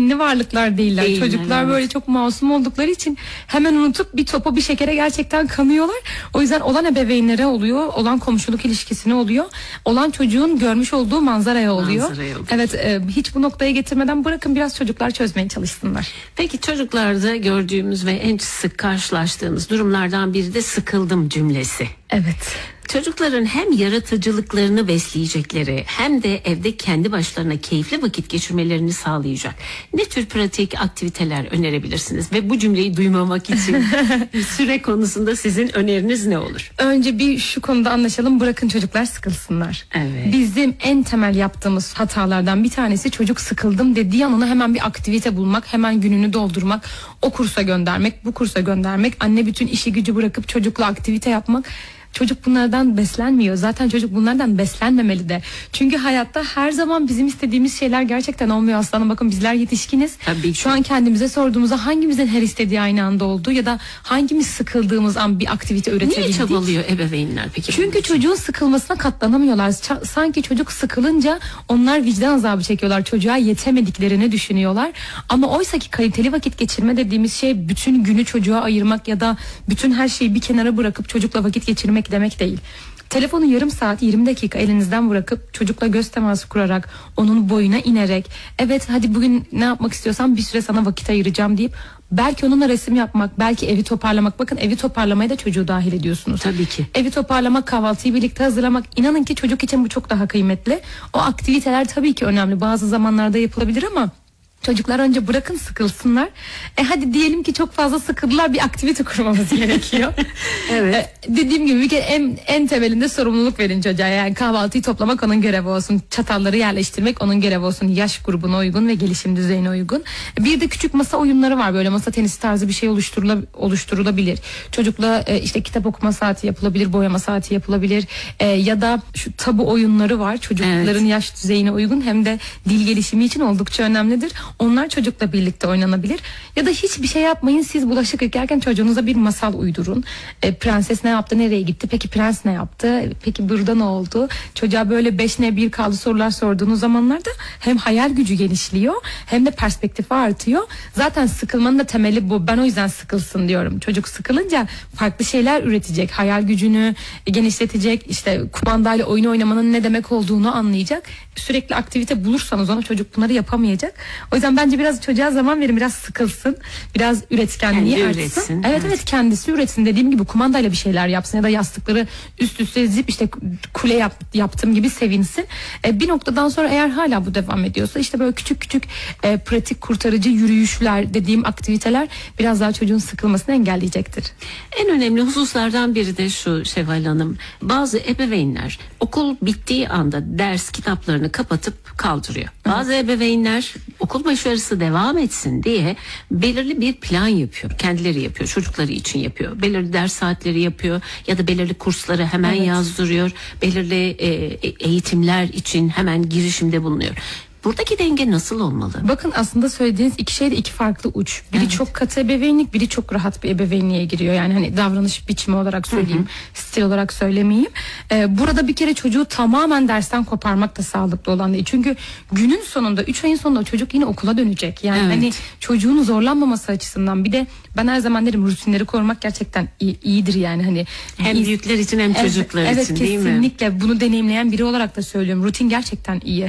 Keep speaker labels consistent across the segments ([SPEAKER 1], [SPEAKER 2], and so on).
[SPEAKER 1] beyinli varlıklar değiller.
[SPEAKER 2] Değiller,
[SPEAKER 1] Çocuklar
[SPEAKER 2] evet.
[SPEAKER 1] böyle çok masum oldukları için hemen unutup bir topa bir şekere gerçekten kanıyorlar. O yüzden olan ebeveynlere oluyor, olan komşuluk ilişkisine oluyor, olan çocuğun görmüş olduğu manzaraya oluyor. Evet, hiç bu noktaya getirmeden bırakın biraz çocuklar çözmeye çalışsınlar.
[SPEAKER 2] Peki çocuklarda gördüğümüz ve en sık karşılaştığımız durumlardan biri de sıkıldım cümlesi.
[SPEAKER 1] Evet.
[SPEAKER 2] Çocukların hem yaratıcılıklarını besleyecekleri hem de evde kendi başlarına keyifli vakit geçirmelerini sağlayacak ne tür pratik aktiviteler önerebilirsiniz? Ve bu cümleyi duymamak için süre konusunda sizin öneriniz ne olur?
[SPEAKER 1] Önce bir şu konuda anlaşalım, bırakın çocuklar sıkılsınlar.
[SPEAKER 2] Evet.
[SPEAKER 1] Bizim en temel yaptığımız hatalardan bir tanesi çocuk sıkıldım dediği an ona hemen bir aktivite bulmak, hemen gününü doldurmak, o kursa göndermek, bu kursa göndermek, anne bütün işi gücü bırakıp çocukla aktivite yapmak. Çocuk bunlardan beslenmiyor. Zaten çocuk bunlardan beslenmemeli de. Çünkü hayatta her zaman bizim istediğimiz şeyler gerçekten olmuyor aslanım. Bakın bizler yetişkiniz.
[SPEAKER 2] Tabii ki.
[SPEAKER 1] Şu an kendimize sorduğumuzda hangimizin her istediği aynı anda oldu ya da hangimiz sıkıldığımız an bir aktivite üretebildik.
[SPEAKER 2] Niye çabalıyor ebeveynler peki?
[SPEAKER 1] Çünkü çocuğun sıkılmasına katlanamıyorlar. Sanki çocuk sıkılınca onlar vicdan azabı çekiyorlar. Çocuğa yetemediklerini düşünüyorlar. Ama oysa ki kaliteli vakit geçirme dediğimiz şey bütün günü çocuğa ayırmak ya da bütün her şeyi bir kenara bırakıp çocukla vakit geçirmek demek değil. Telefonu yarım saat 20 dakika elinizden bırakıp çocukla göz teması kurarak onun boyuna inerek evet hadi bugün ne yapmak istiyorsan bir süre sana vakit ayıracağım deyip belki onunla resim yapmak, belki evi toparlamak. Bakın evi toparlamaya da çocuğu dahil ediyorsunuz.
[SPEAKER 2] Tabii ki.
[SPEAKER 1] Evi toparlamak, kahvaltıyı birlikte hazırlamak, inanın ki çocuk için bu çok daha kıymetli. O aktiviteler tabii ki önemli, bazı zamanlarda yapılabilir ama çocuklar önce bırakın sıkılsınlar. Hadi diyelim ki çok fazla sıkıldılar, bir aktivite kurmamız gerekiyor.
[SPEAKER 2] Evet.
[SPEAKER 1] Dediğim gibi bir kere en temelinde sorumluluk verin çocuğa. Yani kahvaltıyı toplamak onun görevi olsun. Çatalları yerleştirmek onun görevi olsun. Yaş grubuna uygun ve gelişim düzeyine uygun. Bir de küçük masa oyunları var. Böyle masa tenisi tarzı bir şey oluşturulabilir. Çocukla işte kitap okuma saati yapılabilir, boyama saati yapılabilir. Ya da şu tabu oyunları var. Çocukların yaş düzeyine uygun hem de dil gelişimi için oldukça önemlidir. Onlar çocukla birlikte oynanabilir. Ya da hiçbir şey yapmayın, siz bulaşık yıkarken çocuğunuza bir masal uydurun. Prenses ne yaptı, nereye gitti, peki prens ne yaptı, peki burada ne oldu? Çocuğa böyle 5 ne 1 kaldı sorular sorduğunuz zamanlarda hem hayal gücü genişliyor hem de perspektifi artıyor. Zaten sıkılmanın da temeli bu. Ben o yüzden sıkılsın diyorum. Çocuk sıkılınca farklı şeyler üretecek, hayal gücünü genişletecek, işte kumandayla oyun oynamanın ne demek olduğunu anlayacak. Sürekli aktivite bulursanız ona çocuk bunları yapamayacak. O yüzden bence biraz çocuğa zaman verin, biraz sıkılsın, biraz üretkenliği
[SPEAKER 2] kendi
[SPEAKER 1] artsın.
[SPEAKER 2] Üretsin.
[SPEAKER 1] Evet kendisi üretsin, dediğim gibi kumandayla bir şeyler yapsın ya da yastıkları üst üste dizip işte kule yaptığım gibi sevinsin. Bir noktadan sonra eğer hala bu devam ediyorsa işte böyle küçük pratik kurtarıcı yürüyüşler dediğim aktiviteler biraz daha çocuğun sıkılmasını engelleyecektir.
[SPEAKER 2] En önemli hususlardan biri de şu Şevval Hanım. Bazı ebeveynler okul bittiği anda ders kitaplarını kapatıp kaldırıyor. Bazı ebeveynler okul başarısı devam etsin diye belirli bir plan yapıyor. Kendileri yapıyor, çocukları için yapıyor. Belirli ders saatleri yapıyor ya da belirli kursları hemen yazdırıyor. Belirli eğitimler için hemen girişimde bulunuyor. Buradaki denge nasıl olmalı?
[SPEAKER 1] Bakın aslında söylediğiniz iki şey de iki farklı uç. Biri çok katı ebeveynlik, biri çok rahat bir ebeveynliğe giriyor. Yani hani davranış biçimi olarak söyleyeyim, stil olarak söylemeyeyim. Burada bir kere çocuğu tamamen dersten koparmak da sağlıklı olan değil. Çünkü günün sonunda 3 ayın sonunda o çocuk yine okula dönecek. Yani hani çocuğun zorlanmaması açısından bir de ben her zaman derim rutinleri korumak gerçekten iyidir yani hani.
[SPEAKER 2] Hem büyükler için hem çocuklar için değil mi?
[SPEAKER 1] Evet kesinlikle bunu deneyimleyen biri olarak da söylüyorum. Rutin gerçekten iyi.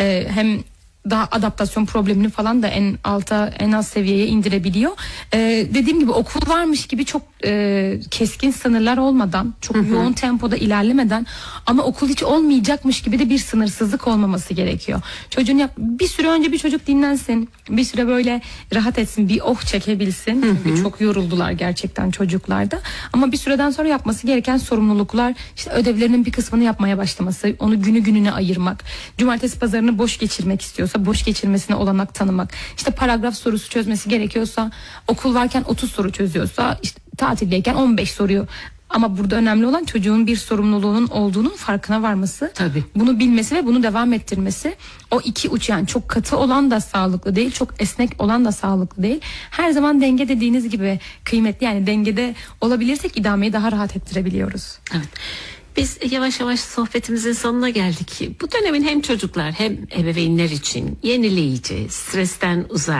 [SPEAKER 1] Hem daha adaptasyon problemini falan da en az seviyeye indirebiliyor. Dediğim gibi okul varmış gibi çok keskin sınırlar olmadan, çok yoğun tempoda ilerlemeden ama okul hiç olmayacakmış gibi de bir sınırsızlık olmaması gerekiyor. Çocuğun bir süre önce bir çocuk dinlensin, bir süre böyle rahat etsin, bir çekebilsin. Çünkü çok yoruldular gerçekten çocuklarda. Ama bir süreden sonra yapması gereken sorumluluklar, işte ödevlerinin bir kısmını yapmaya başlaması, onu günü gününe ayırmak, cumartesi pazarını boş geçirmek istiyorsa boş geçirmesine olanak tanımak, işte paragraf sorusu çözmesi gerekiyorsa okul varken 30 soru çözüyorsa işte tatildeyken 15 soruyu. Ama burada önemli olan çocuğun bir sorumluluğunun olduğunun farkına varması.
[SPEAKER 2] Tabii.
[SPEAKER 1] Bunu bilmesi ve bunu devam ettirmesi. O iki uç, yani çok katı olan da sağlıklı değil, çok esnek olan da sağlıklı değil. Her zaman denge dediğiniz gibi kıymetli, yani dengede olabilirsek idameyi daha rahat ettirebiliyoruz.
[SPEAKER 2] Evet. Biz yavaş yavaş sohbetimizin sonuna geldik. Bu dönemin hem çocuklar hem ebeveynler için yenileyici, stresten uzak,